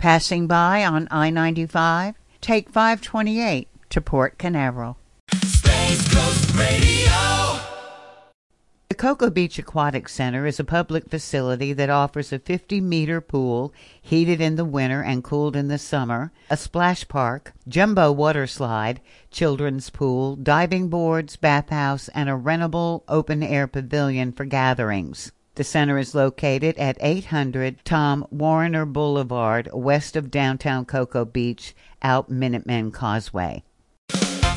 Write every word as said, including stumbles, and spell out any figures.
Passing by on I ninety-five? Take five twenty-eight to Port Canaveral. Space Coast Radio. The Cocoa Beach Aquatic Center is a public facility that offers a fifty-meter pool, heated in the winter and cooled in the summer, a splash park, jumbo water slide, children's pool, diving boards, bathhouse, and a rentable open-air pavilion for gatherings. The center is located at eight hundred Tom Warner Boulevard, west of downtown Cocoa Beach, out Minutemen Causeway.